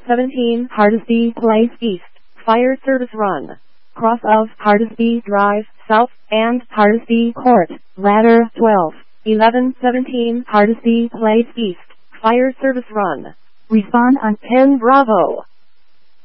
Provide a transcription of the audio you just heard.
17 Hardesty Place East, Fire Service Run. Cross of Hardesty Drive, South, and Hardesty Court, Ladder 12, 1117 Hardesty Place East, Fire Service Run. Respond on 10 Bravo.